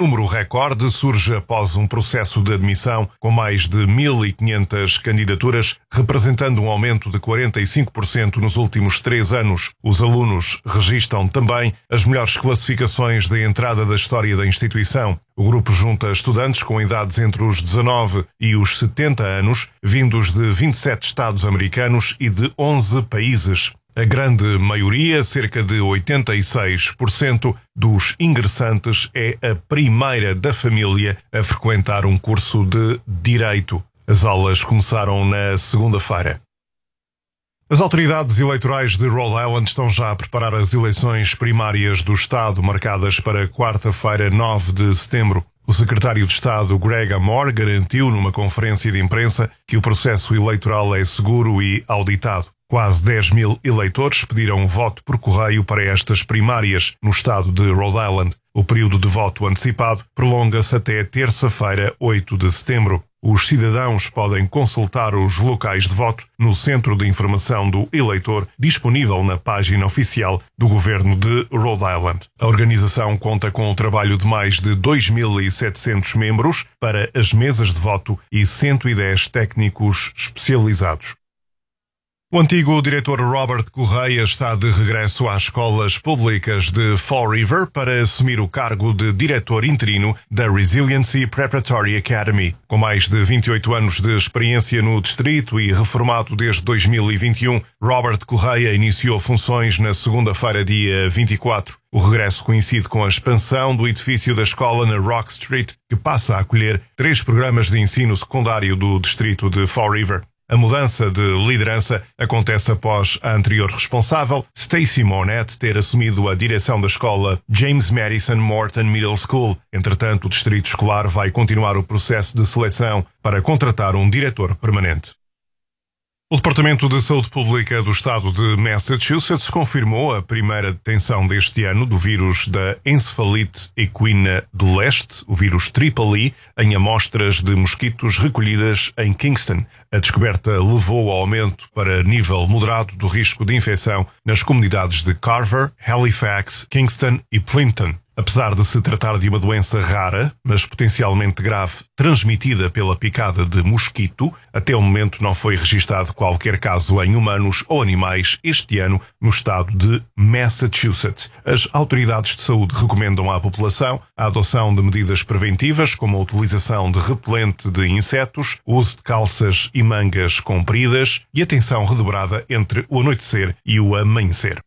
número recorde surge após um processo de admissão com mais de 1.500 candidaturas, representando um aumento de 45% nos últimos 3 anos. Os alunos registram também as melhores classificações de entrada da história da instituição. O grupo junta estudantes com idades entre os 19 e os 70 anos, vindos de 27 estados americanos e de 11 países. A grande maioria, cerca de 86% dos ingressantes, é a primeira da família a frequentar um curso de Direito. As aulas começaram na segunda-feira. As autoridades eleitorais de Rhode Island estão já a preparar as eleições primárias do Estado, marcadas para quarta-feira, 9 de setembro. O secretário de Estado, Greg Amor, garantiu numa conferência de imprensa que o processo eleitoral é seguro e auditado. Quase 10.000 eleitores pediram voto por correio para estas primárias no estado de Rhode Island. O período de voto antecipado prolonga-se até terça-feira, 8 de setembro. Os cidadãos podem consultar os locais de voto no Centro de Informação do Eleitor, disponível na página oficial do governo de Rhode Island. A organização conta com o trabalho de mais de 2.700 membros para as mesas de voto e 110 técnicos especializados. O antigo diretor Robert Correia está de regresso às escolas públicas de Fall River para assumir o cargo de diretor interino da Resiliency Preparatory Academy. Com mais de 28 anos de experiência no distrito e reformado desde 2021, Robert Correia iniciou funções na segunda-feira, dia 24. O regresso coincide com a expansão do edifício da escola na Rock Street, que passa a acolher 3 programas de ensino secundário do distrito de Fall River. A mudança de liderança acontece após a anterior responsável, Stacey Monette, ter assumido a direção da escola James Madison Morton Middle School. Entretanto, o distrito escolar vai continuar o processo de seleção para contratar um diretor permanente. O Departamento de Saúde Pública do Estado de Massachusetts confirmou a primeira detenção deste ano do vírus da encefalite equina do leste, o vírus E, em amostras de mosquitos recolhidas em Kingston. A descoberta levou ao aumento para nível moderado do risco de infecção nas comunidades de Carver, Halifax, Kingston e Plimpton. Apesar de se tratar de uma doença rara, mas potencialmente grave, transmitida pela picada de mosquito, até o momento não foi registado qualquer caso em humanos ou animais este ano no estado de Massachusetts. As autoridades de saúde recomendam à população a adoção de medidas preventivas, como a utilização de repelente de insetos, o uso de calças e mangas compridas e atenção redobrada entre o anoitecer e o amanhecer.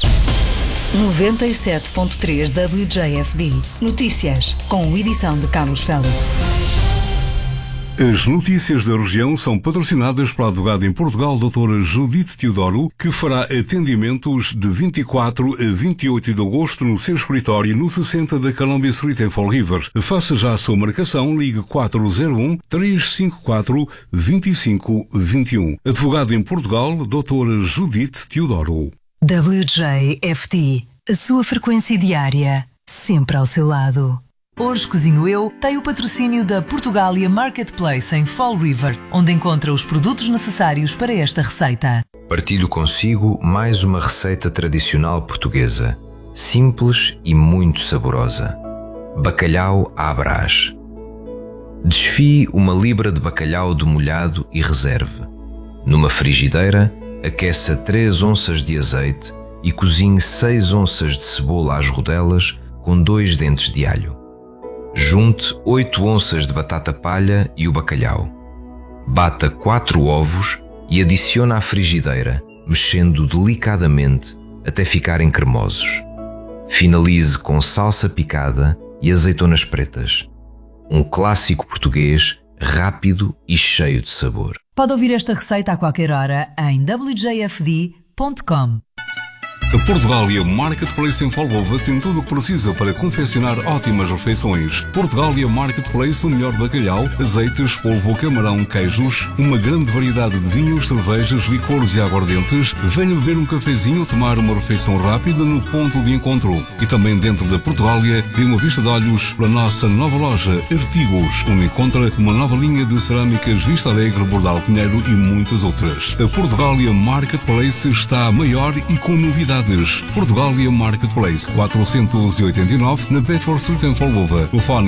97.3 WJFD. Notícias, com edição de Carlos Félix. As notícias da região são patrocinadas pela advogada em Portugal, doutora Judite Teodoro, que fará atendimentos de 24 a 28 de agosto no seu escritório no 60 da Columbia Street em Fall River. Faça já a sua marcação, ligue 401-354-2521. Advogada em Portugal, doutora Judite Teodoro. WJFT, a sua frequência diária, sempre ao seu lado. Hoje Cozinho Eu tem o patrocínio da Portugália Marketplace em Fall River, onde encontra os produtos necessários para esta receita. Partilho consigo mais uma receita tradicional portuguesa, simples e muito saborosa. Bacalhau à Brás. Desfie uma libra de bacalhau demolhado e reserve. Numa frigideira, aqueça 3 onças de azeite e cozinhe 6 onças de cebola às rodelas com 2 dentes de alho. Junte 8 onças de batata palha e o bacalhau. Bata 4 ovos e adicione à frigideira, mexendo delicadamente até ficarem cremosos. Finalize com salsa picada e azeitonas pretas. Um clássico português rápido e cheio de sabor. Pode ouvir esta receita a qualquer hora em wjfd.com. A Portugália Marketplace em Folgova tem tudo o que precisa para confeccionar ótimas refeições. Portugália Marketplace, o melhor bacalhau, azeites, polvo, camarão, queijos, uma grande variedade de vinhos, cervejas, licores e aguardentes. Venha beber um cafezinho ou tomar uma refeição rápida no ponto de encontro. E também dentro da Portugália tem uma vista de olhos para a nossa nova loja Artigos, onde encontra uma nova linha de cerâmicas Vista Alegre, Bordal Pinheiro e muitas outras. A Portugália Marketplace está maior e com novidades. Portugália Marketplace 489 na Bedford Street em Folgova. O fone